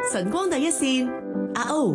晨光第一線，阿歐。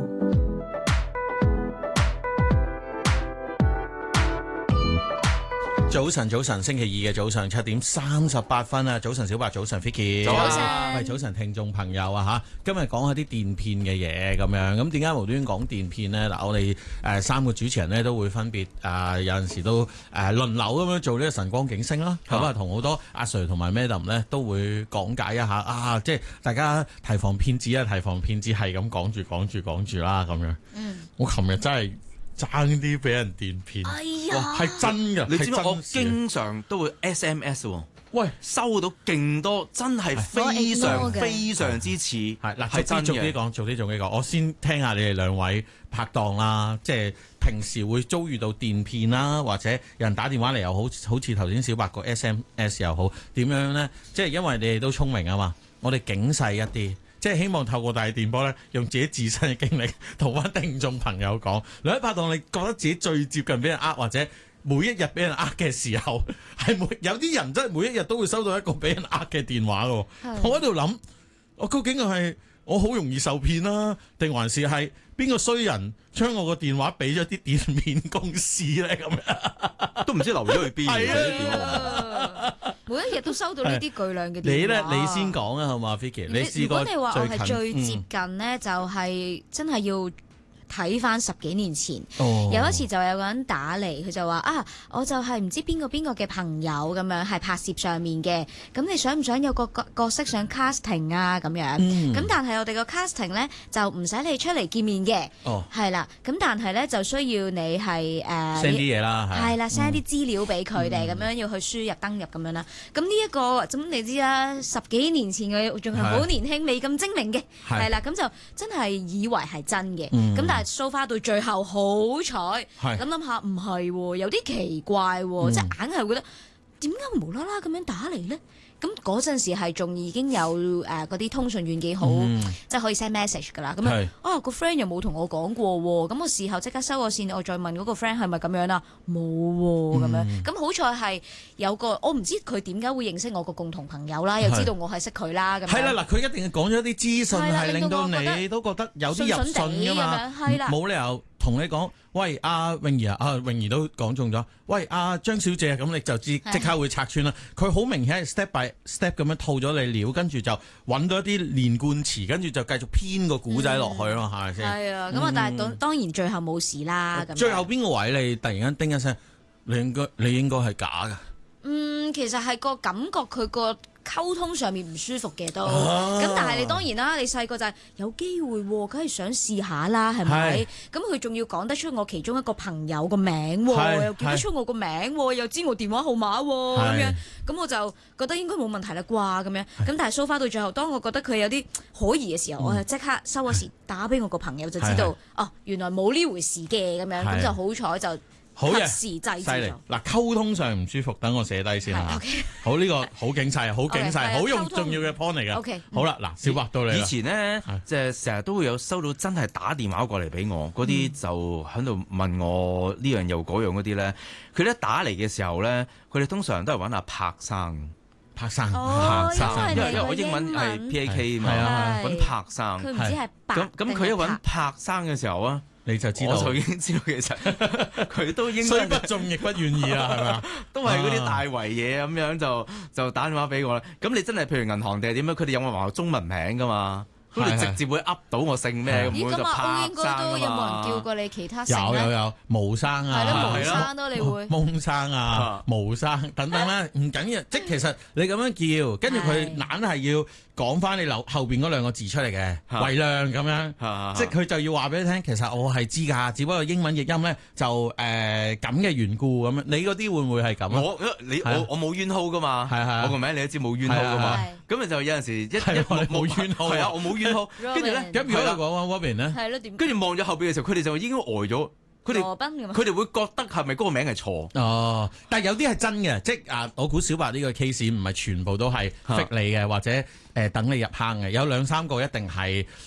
早晨，星期二嘅早上7:38啊！早晨小白，早晨 Vicky， 早晨， 喂，早晨聽眾朋友啊嚇！今日講下啲電騙嘅嘢咁樣，咁點解無端講電騙呢？嗱，我哋三個主持人呢都會分別有陣時都輪流咁樣做呢個晨光警聲啦，咁啊同好多阿 Sir 同埋 Madam 呢都會講解一下即係大家提防騙子啊，提防騙子係咁講住啦咁樣。我琴日真係爭啲俾人電騙， 哎呀， 係真嘅。 你知唔知我經常都會 SMS 喎？喂，收到勁多，真係非常之似。 係嗱， 係真嘅。 做啲講，我先聽下你哋兩位拍檔啦，即係平時會遭遇到電騙啦，或者有人打電話嚟又好似頭先小白個 SMS 又好，點樣呢？即係因為你哋都聰明啊嘛，我哋警世一啲。即係希望透過大電波咧，用自己自身嘅經歷同翻聽眾朋友講。兩位拍檔，你覺得自己最接近俾人或者每一日俾人嘅時候，係有啲人真係每一日都會收到一個俾人嘅電話喎。我喺度諗，我究竟係我好容易受騙啦，定還是係邊個衰人將我個電話俾咗啲電騙公司咧？咁樣都唔知留咗去邊。 每一日都收到呢啲巨量嘅電話。 你咧，你先講啊，好嘛 ，Vicky？你試過如果你話我係最接近呢，就係真係要睇翻10幾年前，有一次就有個人打嚟，佢就話我就係唔知邊個嘅朋友咁樣，係拍攝上面嘅，咁你想唔想有個角色上 casting 啊咁樣？咁但係我哋個 casting 呢，就唔使你出嚟見面嘅，係啦，咁但係呢，就需要你係 send 啲嘢啦， 係啦 send 啲資料俾佢哋，咁樣要去輸入登入咁樣啦。咁呢一個咁你知啦，10幾年前佢仲係好年輕，未咁精明嘅，係啦，咁就真係以為係真嘅，咁但係so far到最後好彩，咁諗下唔係喎，有啲奇怪喎，即係硬係覺得點解會無啦啦咁樣打嚟呢？咁嗰陣時係仲已經有嗰啲通訊軟件好，即係可以 send message 㗎啦。咁樣個 friend 又冇同我講過喎，咁我事後即刻收個線，我再問嗰個 friend 係咪咁樣啦？冇喎咁樣。咁好彩係有個我唔知佢點解會認識我個共同朋友啦，又知道我係識佢啦。咁係啦，嗱，佢一定係講咗一啲資訊係令到你都覺得有啲入信㗎嘛，冇理由同你講，喂，阿泳兒泳兒都講中咗，喂，阿張小姐，咁你就即刻會拆穿啦。佢好明顯係 step by step 咁樣套咗你料，跟住就揾到一啲連貫詞，跟住就繼續編個古仔落去咯，係咪先？係啊，咁啊，但係當然最後冇事啦。咁最後邊個位你突然間叮一聲，你應該係假㗎？ 其實係個感覺，佢個溝通上面唔舒服嘅都，咁但係你當然啦，你細個就係有機會喎，梗係想試下啦，係咪？咁佢仲要講得出我其中一個朋友個名喎，又叫得出我個名喎，又知我電話號碼喎，咁樣，咁我就覺得應該冇問題啦啩，咁樣。咁但係 so far 到最後，當我覺得佢有啲可疑嘅時候，我就即刻收咗線打俾我個朋友，就知道原來冇呢回事嘅咁樣，咁就好彩就。 好嘅， 犀利嗱，溝通上唔舒服，等我寫低先嚇。好，呢個好警世，好用重要嘅 point 嚟嘅。好啦，嗱，小白到你啦。 以前呢，即係成日都會有收到真係打電話過嚟俾我，嗰啲就喺度問我呢樣又嗰樣嗰啲咧。佢一打嚟嘅時候咧，佢哋通常都係揾阿柏生。因為我英文係 PAK 嘛，揾柏生。 佢唔知係白。 咁佢一揾柏生嘅時候啊。 你就知道， 我就已經知道其實佢都應該雖不中亦不願意啦，係咪啊？ 都係嗰啲大圍嘢咁樣就打電話俾我啦。咁你真係譬如銀行定係點樣？佢哋有冇話中文名噶嘛？咁你直接會噏到我姓咩？咁就拍生啊嘛。 都有冇人叫過你其他姓咧？ 有毛生啊， 係咯，毛生都你會蒙生啊，毛生等等啦，唔緊要。即其實你咁樣叫，跟住佢硬係要講翻你後邊嗰兩個字出嚟嘅，維亮咁樣，即係佢就要話俾你聽，其實我係知㗎，只不過英文譯音咧就咁嘅緣故咁樣。你嗰啲會唔會係咁啊？ 我冇冤號㗎嘛，我個名你都知冇冤號㗎嘛，咁咪就有陣時一冇冤號， 係啊，我冇冤號，跟住咧， 咁如果你講翻 Robin 咧， 係咯點？ 跟住望咗後邊嘅時候，佢哋就已經呆咗。佢哋會覺得係咪嗰個名係錯？ 但係有啲係真嘅，即係我估小白呢個 case 唔係全部都係逼你嘅，或者等你入坑嘅，有2-3個一定係